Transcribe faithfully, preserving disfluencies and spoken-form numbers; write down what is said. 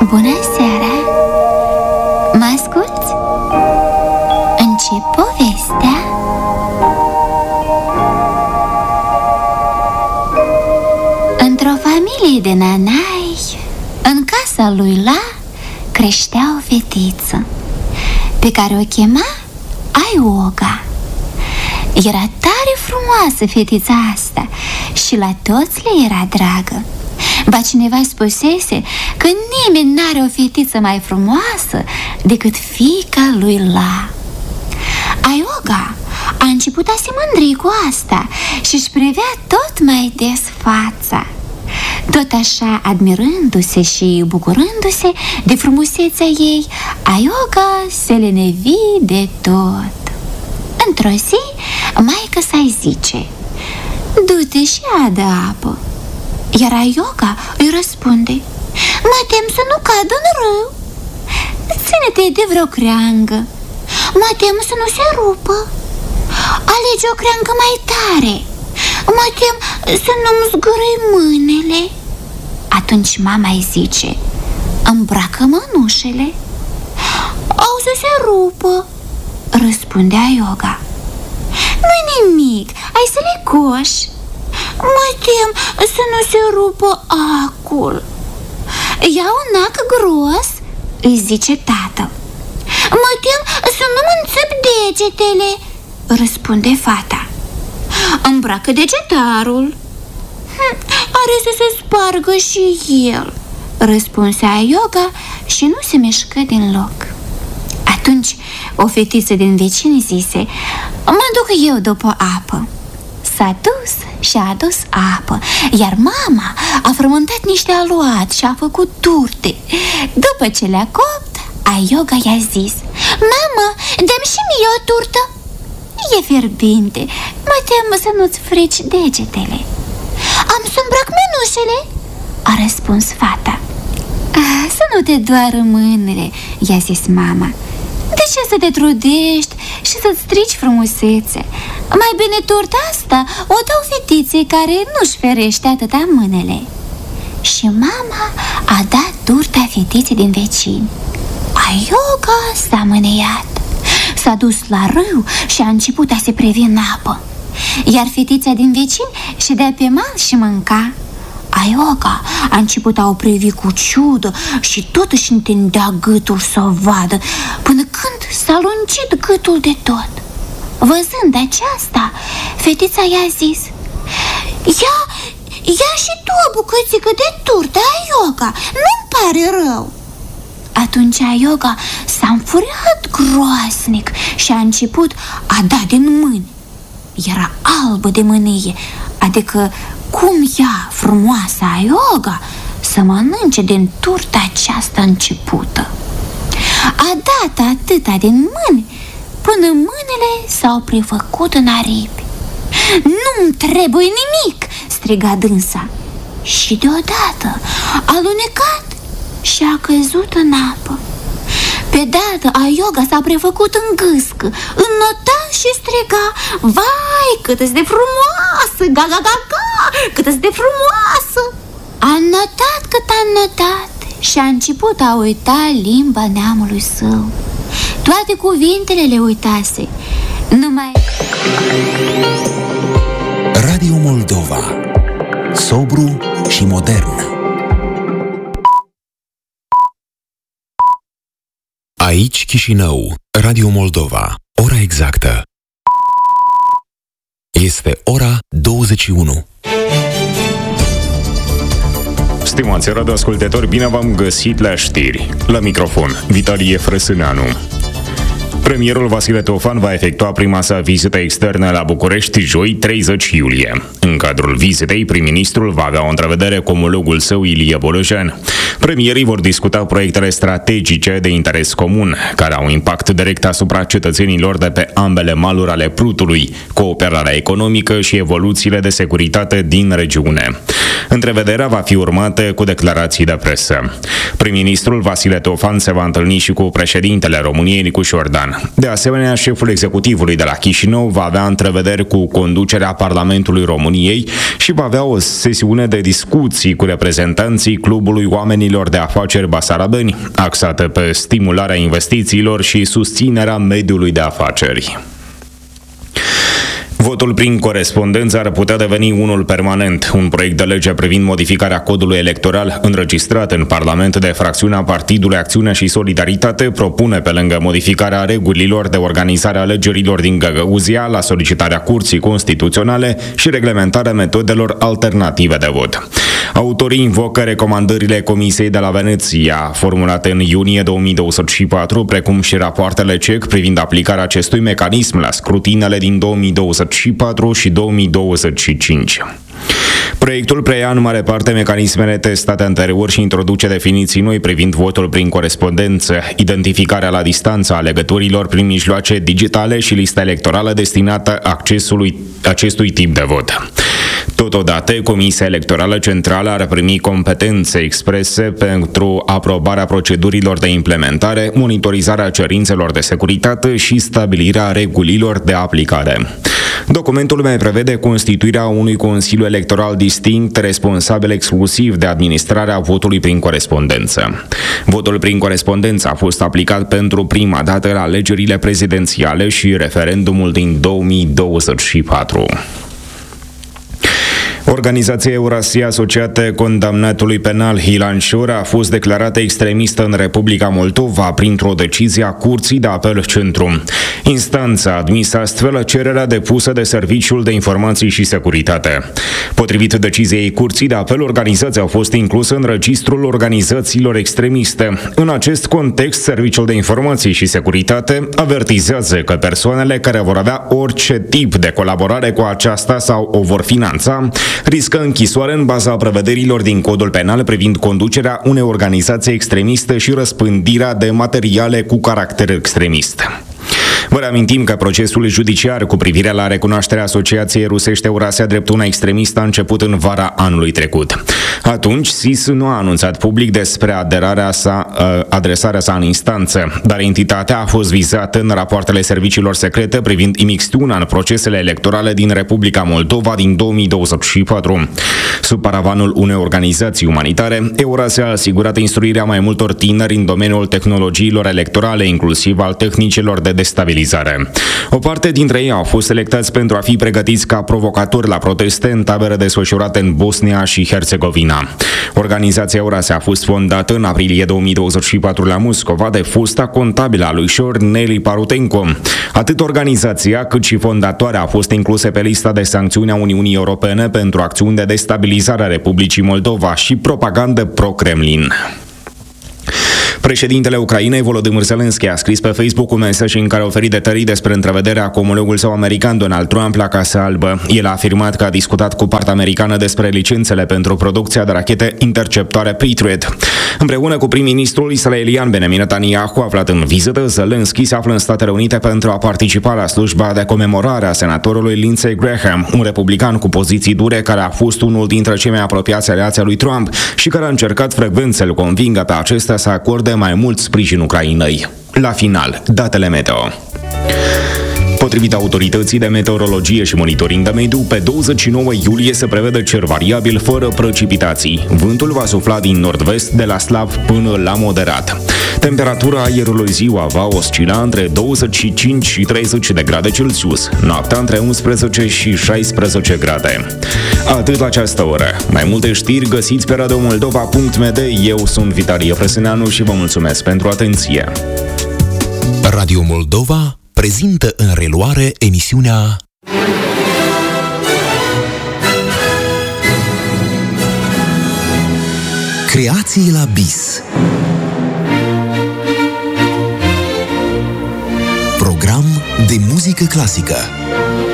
Bună seara! Mă asculți? Încep povestea. Într-o familie de nanai, în casa lui La, creștea o fetiță pe care o chema Aioga. Era tare frumoasă fetița asta și la toți le era dragă. Ba cineva spusese că nimeni n-are o fetiță mai frumoasă decât fiica lui La. Aioga a început a se mândri cu asta și își privea tot mai des fața. Tot așa, admirându-se și bucurându-se de frumusețea ei, Aioga se lenevi de tot. Într-o zi, maică sa-i zice: du-te și adă apă. Iar Aioga îi răspunde: mă tem să nu cad în râu. Ține-te de vreo creangă. Mă tem să nu se rupă. Alege o creangă mai tare. Mă tem să nu-mi zgârâi mâinile. Atunci mama îi zice: îmbracă mănușele. Au să se rupă, răspunde Aioga. Nu-i nimic, ai să le coși. Mă tem să nu se rupă acul. Ia un ac gros, îi zice tatăl. Mă tem să nu-mi înțep degetele, răspunde fata. Îmbracă degetarul. Hm, are să se spargă și el, răspunse Aioga și nu se mișcă din loc. Atunci o fetiță din vecini zise: mă duc eu după apă. S-a dus și a adus apă, iar mama a frământat niște aluat și a făcut turte. După ce le-a copt, Aioga i-a zis: mamă, dă-mi și mie o turtă. E fierbinte, mă tem să nu-ți frici degetele. Am să îmbrac mănușele, a răspuns fata. Să nu te doară mâinile, i-a zis mama. De ce să te trudești și să-ți strici frumusețe? Mai bine turta asta o dau fetiței care nu-și ferește atâta mâinile. Și mama a dat turta fetiței din vecini. Aioga s-a mâneiat, s-a dus la râu și a început a se previ în apă. Iar fetița din vecini ședea pe mal și mânca. Aioga a început a o privi cu ciudă și tot își întindea gâtul să o vadă, până când s-a lungit gâtul de tot. Văzând aceasta, fetița i-a zis: Ia, ia și tu o bucățică de turtă, Aioga, nu-mi pare rău. Atunci Aioga s-a înfuriat groasnic și a început a da din mâini. Era albă de mânie, adică cum ea, frumoasa Aioga, să mănânce din turta aceasta începută. A dat atâta din mâini până mâinile s-au prefăcut în aripi. Nu-mi trebuie nimic, striga dânsa. Și deodată a alunecat și a căzut în apă. Pe dată Aioga s-a prefăcut în gâscă, înnota și striga: vai, cât-s de frumoasă, ga, ga, ga, ga, cât-s de frumoasă. A înnotat cât a înnotat și a început a uita limba neamului său. Toate cuvintele le uitase, numai... Radio Moldova. Sobru și modern. Aici Chișinău, Radio Moldova. Ora exactă este ora douăzeci și unu. Stimați radioascultători, bine v-am găsit la știri. La microfon, Vitalie Frăsâneanu. Premierul Vasile Teofan va efectua prima sa vizită externă la București joi, treizeci iulie. În cadrul vizitei, prim-ministrul va avea o întrevedere cu omologul său Ilie Bolojan. Premierii vor discuta proiectele strategice de interes comun, care au impact direct asupra cetățenilor de pe ambele maluri ale Prutului, cooperarea economică și evoluțiile de securitate din regiune. Întrevederea va fi urmată cu declarații de presă. Prim-ministrul Vasile Teofan se va întâlni și cu președintele României, Nicu Șordan. European. De asemenea, șeful executivului de la Chișinău va avea întrevederi cu conducerea Parlamentului României și va avea o sesiune de discuții cu reprezentanții Clubului Oamenilor de Afaceri Basarabeni, axată pe stimularea investițiilor și susținerea mediului de afaceri. Votul prin corespondență ar putea deveni unul permanent. Un proiect de lege privind modificarea codului electoral înregistrat în Parlament de fracțiunea Partidului Acțiune și Solidaritate propune, pe lângă modificarea regulilor de organizare a alegerilor din Găgăuzia, la solicitarea Curții Constituționale și reglementarea metodelor alternative de vot. Autorii invocă recomandările Comisiei de la Veneția, formulate în iunie două mii douăzeci și patru, precum și rapoartele C E C privind aplicarea acestui mecanism la scrutinele din două mii douăzeci și patru și două mii douăzeci și cinci. Proiectul preia în mare parte mecanismele testate anterior și introduce definiții noi privind votul prin corespondență, identificarea la distanță a legăturilor prin mijloace digitale și lista electorală destinată accesului acestui tip de vot. Totodată, Comisia Electorală Centrală ar primi competențe exprese pentru aprobarea procedurilor de implementare, monitorizarea cerințelor de securitate și stabilirea regulilor de aplicare. Documentul mai prevede constituirea unui Consiliu Electoral distinct, responsabil exclusiv de administrarea votului prin corespondență. Votul prin corespondență a fost aplicat pentru prima dată la alegerile prezidențiale și referendumul din două mii douăzeci și patru. Organizația Eurasia asociată condamnatului penal Ilan Șor a fost declarată extremistă în Republica Moldova printr-o decizie a Curții de Apel Centru. Instanța a admis astfel cererea depusă de Serviciul de Informații și Securitate. Potrivit deciziei Curții de Apel, organizația a fost inclusă în registrul organizațiilor extremiste. În acest context, Serviciul de Informații și Securitate avertizează că persoanele care vor avea orice tip de colaborare cu aceasta sau o vor finanța riscă închisoare în baza prevederilor din Codul Penal privind conducerea unei organizații extremiste și răspândirea de materiale cu caracter extremist. Vă reamintim că procesul judiciar cu privire la recunoașterea Asociației Rusești Eurasia drept una extremistă a început în vara anului trecut. Atunci, S I S nu a anunțat public despre aderarea sa, adresarea sa în instanță, dar entitatea a fost vizată în rapoartele serviciilor secrete privind imixtiunea în procesele electorale din Republica Moldova din două mii douăzeci și patru. Sub paravanul unei organizații umanitare, Eurasia a asigurat instruirea mai multor tineri în domeniul tehnologiilor electorale, inclusiv al tehnicilor de destabilizare. O parte dintre ei au fost selectați pentru a fi pregătiți ca provocatori la proteste în tabere desfășurate în Bosnia și Herțegovina. Organizația Eurasia a fost fondată în aprilie două mii douăzeci și patru la Moscova de fosta contabilă a lui Șor, Neli Parutenko. Atât organizația cât și fondatoarea a fost incluse pe lista de sancțiuni a Uniunii Europene pentru acțiuni de destabilizare a Republicii Moldova și propagandă pro-Kremlin. Președintele Ucrainei, Volodymyr Zelensky, a scris pe Facebook un mesaj în care a oferit detalii despre întrevederea cu omologul său american, Donald Trump, la Casa Albă. El a afirmat că a discutat cu partea americană despre licențele pentru producția de rachete interceptoare Patriot. Împreună cu prim-ministrul israelian Benjamin Netanyahu, aflat în vizită, Zelensky se află în Statele Unite pentru a participa la slujba de comemorare a senatorului Lindsey Graham, un republican cu poziții dure care a fost unul dintre cei mai apropiați aliați ai lui Trump și care a încercat frecvent să-l convingă pe acesta să acorde mai mult sprijin Ucrainei. La final, datele meteo. Potrivit Autorității de Meteorologie și Monitoring de Mediu, pe douăzeci și nouă iulie se prevede cer variabil fără precipitații. Vântul va sufla din nord-vest de la slab până la moderat. Temperatura aerului ziua va oscila între douăzeci și cinci și treizeci de grade Celsius, noaptea între unsprezece și șaisprezece grade. Atât la această oră. Mai multe știri găsiți pe radio moldova punct m d. Eu sunt Vitalie Frăsâneanu și vă mulțumesc pentru atenție. Radio Moldova prezintă în reluare emisiunea Creații la bis. Program de muzică clasică.